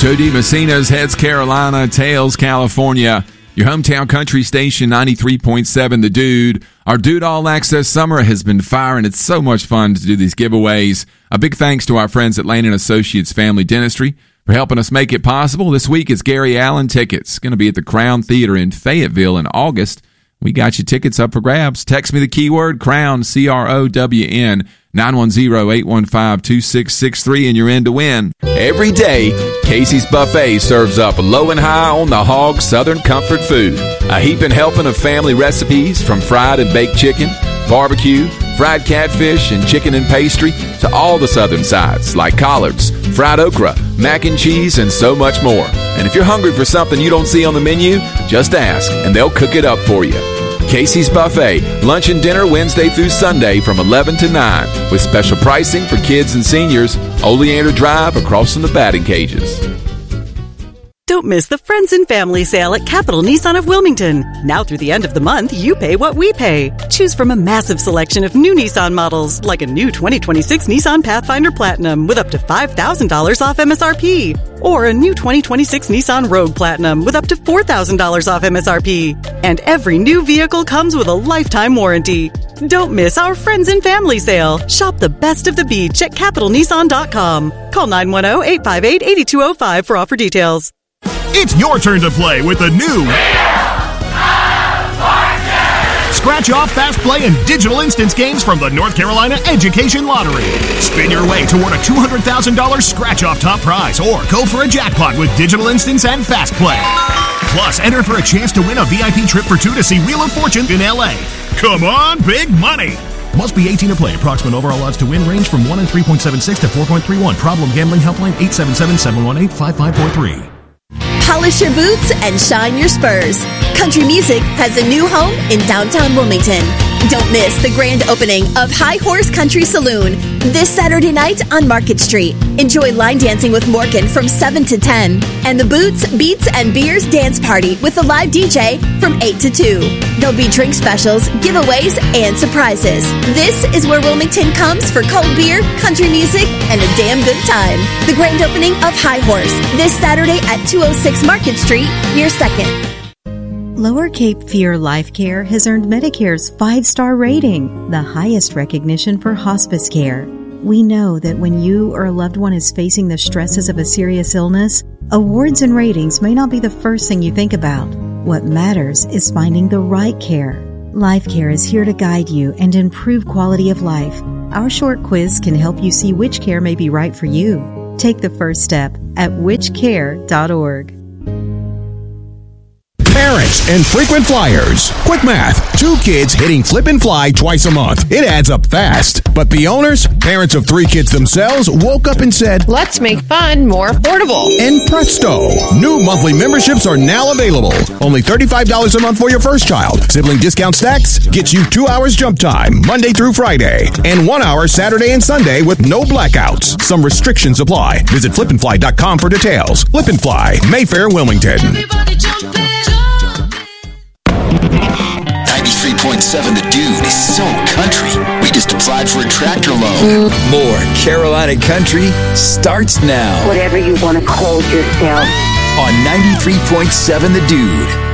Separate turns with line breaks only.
Joe DeMessina's Heads Carolina, Tails California. Your hometown country station, 93.7 The Dude. Our Dude All Access Summer has been firing. It's so much fun to do these giveaways. A big thanks to our friends at Lane & Associates Family Dentistry for helping us make it possible. This week it's Gary Allen tickets. Going to be at the Crown Theater in Fayetteville in August. We got your tickets up for grabs. Text me the keyword CROWN, CROWN, 910-815-2663, and you're in to win. Every day, Casey's Buffet serves up low and high on the hog Southern comfort food. A heaping helping of family recipes from fried and baked chicken, barbecue, fried catfish, and chicken and pastry to all the Southern sides like collards, fried okra, mac and cheese, and so much more. And if you're hungry for something you don't see on the menu, just ask, and they'll cook it up for you. Casey's Buffet, lunch and dinner Wednesday through Sunday from 11 to 9, with special pricing for kids and seniors. Oleander Drive across from the batting cages.
Don't miss the Friends and Family Sale at Capital Nissan of Wilmington. Now through the end of the month, you pay what we pay. Choose from a massive selection of new Nissan models, like a new 2026 Nissan Pathfinder Platinum with up to $5,000 off MSRP. Or a new 2026 Nissan Rogue Platinum with up to $4,000 off MSRP. And every new vehicle comes with a lifetime warranty. Don't miss our Friends and Family Sale. Shop the best of the beach at CapitalNissan.com. Call 910-858-8205 for offer details.
It's your turn to play with the new Scratch Off, Fast Play, and Digital Instance games from the North Carolina Education Lottery. Spin your way toward a $200,000 Scratch Off top prize or go for a jackpot with Digital Instance and Fast Play. Plus, enter for a chance to win a VIP trip for two to see Wheel of Fortune in L.A. Come on, big money! Must be 18 to play. Approximate overall odds to win range from 1 in 3.76 to 4.31. Problem gambling helpline 877-718-5543.
Polish your boots and shine your spurs. Country music has a new home in downtown Wilmington. Don't miss the grand opening of High Horse Country Saloon this Saturday night on Market Street. Enjoy line dancing with Morgan from 7 to 10 and the Boots, Beats, and Beers dance party with a live DJ from 8 to 2. There'll be drink specials, giveaways, and surprises. This is where Wilmington comes for cold beer, country music, and a damn good time. The grand opening of High Horse this Saturday at 206 Market Street near 2nd.
Lower Cape Fear Life Care has earned Medicare's 5-star rating, the highest recognition for hospice care. We know that when you or a loved one is facing the stresses of a serious illness, awards and ratings may not be the first thing you think about. What matters is finding the right care. Life Care is here to guide you and improve quality of life. Our short quiz can help you see which care may be right for you. Take the first step at whichcare.org.
Parents and frequent flyers. Quick math. 2 kids hitting flip and fly twice a month. It adds up fast. But the owners, parents of 3 kids themselves, woke up and said,
let's make fun more affordable.
And presto, new monthly memberships are now available. Only $35 a month for your first child. Sibling discount stacks gets you 2 hours jump time, Monday through Friday. And 1 hour Saturday and Sunday with no blackouts. Some restrictions apply. Visit flipandfly.com for details. Flip and Fly, Mayfair, Wilmington.
Everybody jump in. 93.7 The Dude is so country. We just applied for a tractor loan.
More Carolina Country starts now.
Whatever you want to call yourself.
On 93.7 The Dude.